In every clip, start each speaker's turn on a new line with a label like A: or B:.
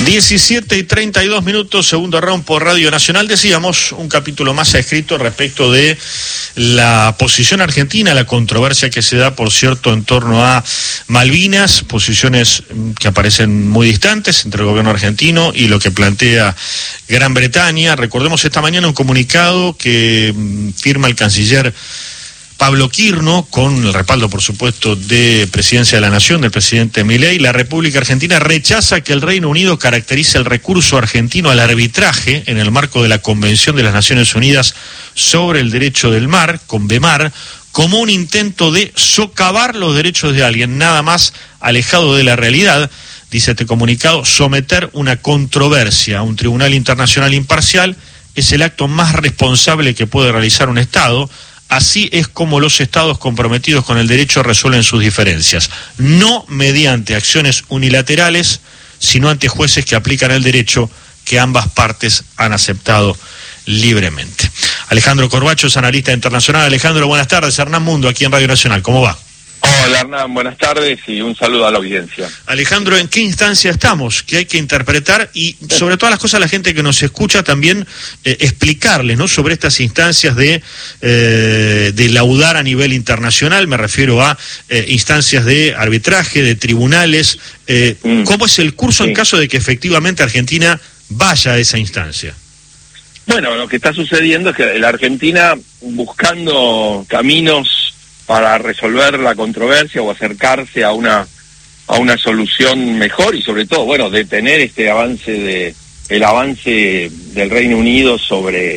A: 17:32, segundo round por Radio Nacional. Decíamos, un capítulo más escrito respecto de la posición argentina, la controversia que se da, por cierto, en torno a Malvinas, posiciones que aparecen muy distantes entre el gobierno argentino y lo que plantea Gran Bretaña. Recordemos esta mañana un comunicado que firma el canciller Pablo Quirno, con el respaldo, por supuesto, de Presidencia de la Nación, del presidente Milei. La República Argentina rechaza que el Reino Unido caracterice el recurso argentino al arbitraje en el marco de la Convención de las Naciones Unidas sobre el Derecho del Mar, CONVEMAR, como un intento de socavar los derechos de alguien, nada más alejado de la realidad. Dice este comunicado: someter una controversia a un tribunal internacional imparcial es el acto más responsable que puede realizar un Estado. Así es como los estados comprometidos con el derecho resuelven sus diferencias, no mediante acciones unilaterales, sino ante jueces que aplican el derecho que ambas partes han aceptado libremente. Alejandro Corbacho es analista internacional. Alejandro, buenas tardes. Hernán Mundo, aquí en Radio Nacional. ¿Cómo va?
B: Hola Hernán, buenas tardes y un saludo a la audiencia.
A: Alejandro, ¿en qué instancia estamos? ¿Qué hay que interpretar? Y sobre todas las cosas, a la gente que nos escucha también explicarles, ¿no?, sobre estas instancias de laudar a nivel internacional. Me refiero a instancias de arbitraje, de tribunales. ¿Cómo es el curso en caso de que efectivamente Argentina vaya a esa instancia?
B: Bueno, lo que está sucediendo es que la Argentina, buscando caminos para resolver la controversia o acercarse a una solución mejor y sobre todo, bueno, detener el avance del Reino Unido sobre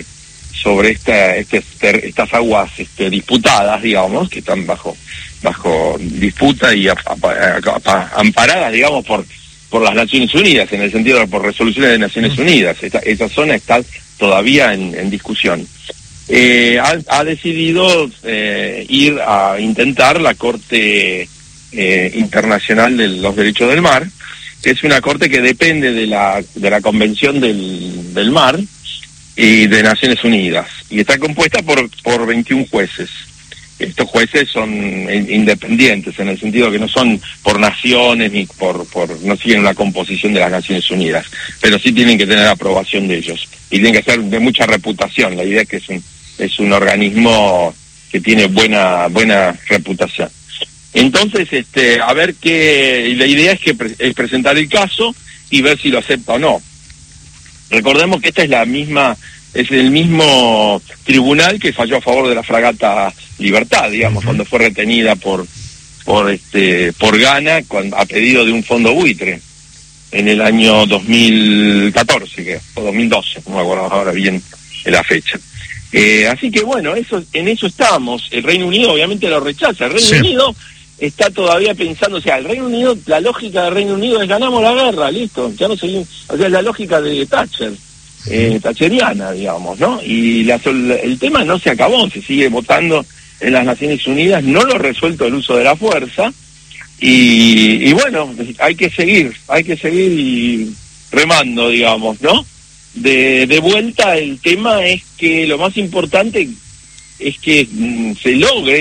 B: estas aguas disputadas, digamos, que están bajo disputa y amparadas, digamos, por las Naciones Unidas, en el sentido de por resoluciones de Naciones Unidas. Esa zona está todavía en discusión. Ha decidido ir a intentar la Corte Internacional de los Derechos del Mar, que es una corte que depende de la Convención del Mar y de Naciones Unidas, y está compuesta por 21 jueces. Estos jueces son independientes, en el sentido que no son por naciones ni no siguen la composición de las Naciones Unidas, pero sí tienen que tener aprobación de ellos y tienen que ser de mucha reputación. La idea es que es un organismo que tiene buena reputación. Entonces, a ver la idea es presentar el caso y ver si lo acepta o no. Recordemos que esta es el mismo tribunal que falló a favor de la fragata Libertad, digamos, cuando fue retenida por Ghana a pedido de un fondo buitre en el año 2014, o 2012, no me acuerdo ahora bien la fecha. Así que bueno, en eso estamos. El Reino Unido obviamente lo rechaza. El Reino Unido está todavía pensando, el Reino Unido, la lógica del Reino Unido es: ganamos la guerra, listo, ya no seguimos. Es la lógica de Thatcher, thatcheriana, digamos, ¿no? Y el tema no se acabó, se sigue votando en las Naciones Unidas, no lo ha resuelto el uso de la fuerza, y bueno, hay que seguir y remando, digamos, ¿no? De vuelta, el tema es que lo más importante es que se logre